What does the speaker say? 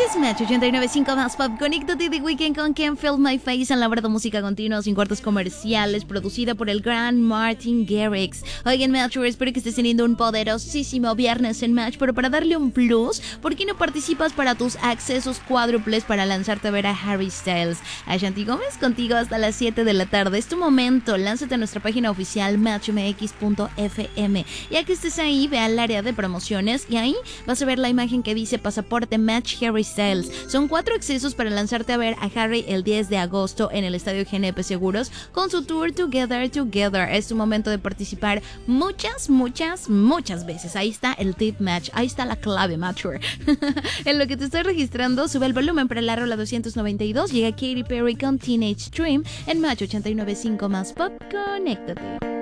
noches, Match 89.5 más Pop. Conéctate de Weekend con Can't Feel My Face en la verdad música continua sin cortes comerciales, producida por el gran Martin Garrix. Oigan, Matcher, espero que estés teniendo un poderosísimo viernes en Match, pero para darle un plus, ¿por qué no participas para tus accesos cuádruples para lanzarte a ver a Harry Styles? Ashanti Gómez contigo hasta las 7 de la tarde. Es tu momento, lánzate a nuestra página oficial matchmx.fm. Ya que estés ahí, ve al área de promociones y ahí vas a ver la imagen que dice Pasaporte Match Harry Styles. Son 4 accesos para lanzarte a ver a Harry el 10 de agosto en el Estadio GNP Seguros con su tour Together Together. Es tu momento de participar muchas veces. Ahí está el tip match, ahí está la clave Matcher. En lo que te estoy registrando, sube el volumen para la rola 292. Llega Katy Perry con Teenage Dream en Match 89.5 más Pop. Conéctate.